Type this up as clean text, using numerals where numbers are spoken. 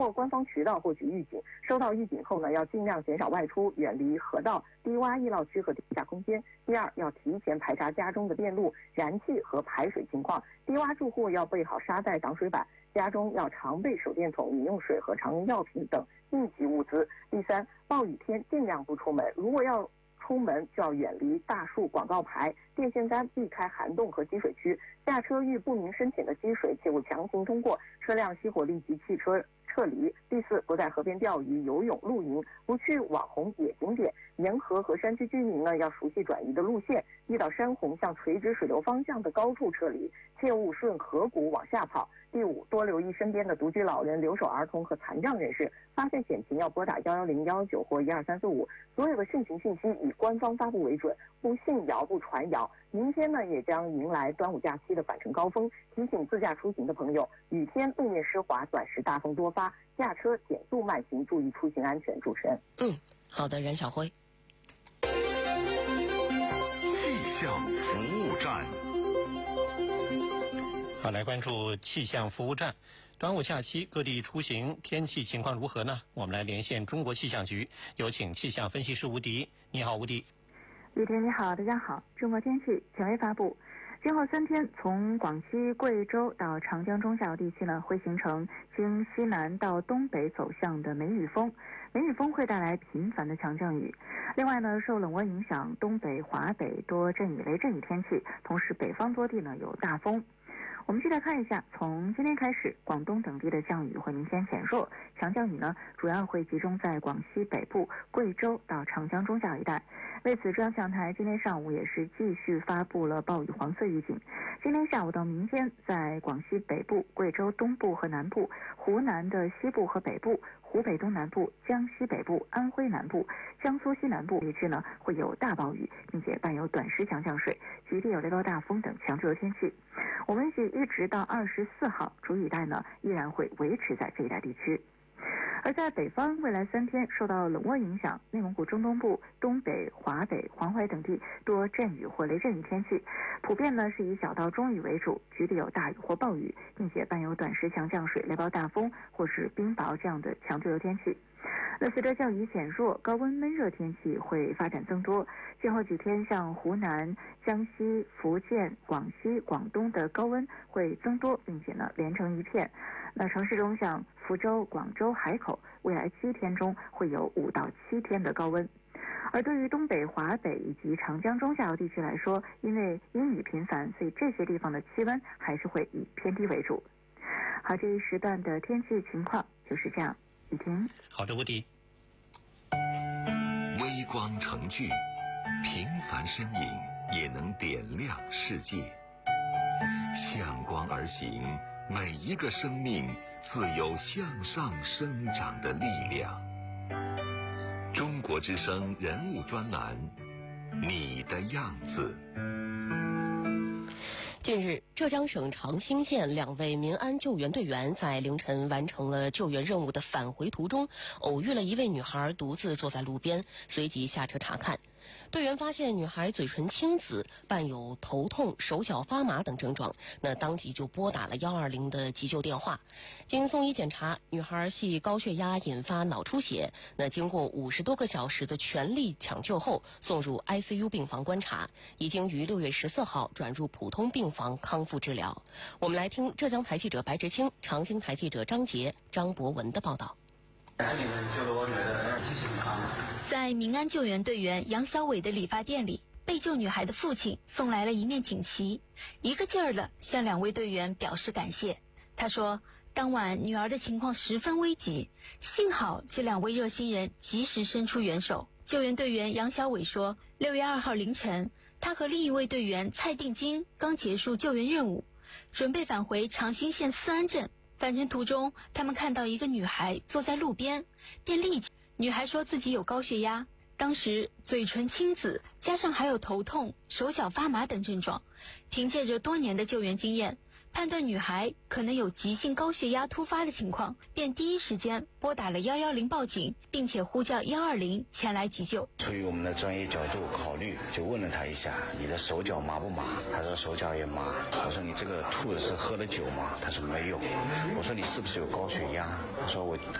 靠官方渠道获取预警，收到预警后呢，要尽量减少外出，远离河道、低洼易涝区和地下空间。第二，要提前排查家中的电路、燃气和排水情况，低洼住户要备好沙袋、挡水板，家中要常备手电筒、饮用水和常用药品等应急物资。第三，暴雨天尽量不出门，如果要出门就要远离大树、广告牌、电线杆，避开涵洞和积水区。下车遇不明深浅的积水，切勿强行通过，车辆熄火立即汽车撤离。第四，不在河边钓鱼、游泳、露营，不去网红野景点。沿河和山区居民呢，要熟悉转移的路线，遇到山洪向垂直水流方向的高处撤离，切勿顺河谷往下跑。第五，多留意身边的独居老人、留守儿童和残障人士，发现险情要拨打110、119或12345。所有的汛情信息以官方发布为准，不信谣不传谣。明天呢，也将迎来端午假期的返程高峰，提醒自驾出行的朋友，雨天路面湿滑，短时大风多发，驾车减速慢行，注意出行安全。主持人， 好的，任小辉。 气象服务站。 好，来关注气象服务站。端午假期各地出行天气情况如何呢？我们来连线中国气象局，有请气象分析师吴迪。你好，吴迪。 雨婷你好，大家好。中国天气权威发布，今后3天从广西、贵州到长江中下游地区呢，会形成经西南到东北走向的梅雨风，梅雨风会带来频繁的强降雨。另外呢，受冷涡影响，东北、华北多阵雨、雷阵雨天气，同时北方多地呢有大风。我们继续来看一下，从今天开始，广东等地的降雨会明显减弱，强降雨呢主要会集中在广西北部、贵州到长江中下游一带。为此，中央气象台今天上午也是继续发布了暴雨黄色预警。今天下午到明天，在广西北部、贵州东部和南部、湖南的西部和北部、湖北东南部、江西北部、安徽南部、江苏西南部地区呢会有大暴雨，并且伴有短时强降水，局地有雷暴大风等强对流天气。我们一直到24号，主雨带呢依然会维持在这一带地区。而在北方，未来3天受到冷涡影响，内蒙古中东部、东北、华北、黄淮等地多阵雨或雷阵雨天气，普遍呢是以小到中雨为主，局地有大雨或暴雨，并且伴有短时强降水、雷暴大风或是冰雹这样的强对流天气。那随着降雨减弱，高温闷热天气会发展增多。今后几天，像湖南、江西、福建、广西、广东的高温会增多，并且呢连成一片。那城市中像福州、广州、海口，未来7天中会有5到7天的高温。而对于东北、华北以及长江中下游地区来说，因为阴雨频繁，所以这些地方的气温还是会以偏低为主。好，这一时段的天气情况就是这样。雨婷， 好的，吴迪。 微光成炬，平凡身影也能点亮世界。向光而行，每一个生命自有向上生长的力量。中国之声人物专栏，你的样子。 近日，浙江省长兴县2位民安救援队员在凌晨完成了救援任务的返回途中，偶遇了一位女孩独自坐在路边，随即下车查看。队员发现女孩嘴唇青紫，伴有头痛、手脚发麻等症状，那当即就拨打了120的急救电话。经送医检查，女孩系高血压引发脑出血，那经过50多个小时的全力抢救后，送入 ICU 病房观察，已经于6月14号转入普通病房康复治疗。我们来听浙江台记者白直清、长兴台记者张杰、张博文的报道。 在民安救援队员杨小伟的理发店里，被救女孩的父亲送来了一面锦旗，一个劲儿地向2位队员表示感谢。他说，当晚女儿的情况十分危急，幸好这2位热心人及时伸出援手。救援队员杨小伟说，6月2号凌晨，他和另一位队员蔡定金刚结束救援任务，准备返回长兴县思安镇。返程途中，他们看到一个女孩坐在路边，便立即。女孩说自己有高血压，当时嘴唇青紫，加上还有头痛、手脚发麻等症状。凭借着多年的救援经验，判断女孩可能有急性高血压突发的情况，便第一时间拨打了110报警，并且呼叫120前来急救。 出于我们的专业角度考虑，就问了他一下，你的手脚麻不麻？他说手脚也麻。我说你这个吐的是喝了酒吗？他说没有。我说你是不是有高血压？他说我